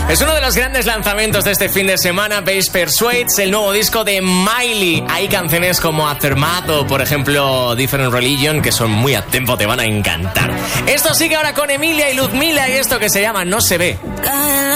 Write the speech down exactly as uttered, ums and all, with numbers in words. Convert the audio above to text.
Es uno de los grandes lanzamientos de este fin de semana, Bass Persuades, el nuevo disco de Miley. Hay canciones como Aftermath o, por ejemplo, Different Religion, que son muy a tempo, te van a encantar. Esto sigue ahora con Emilia y Ludmilla y esto que se llama No se ve.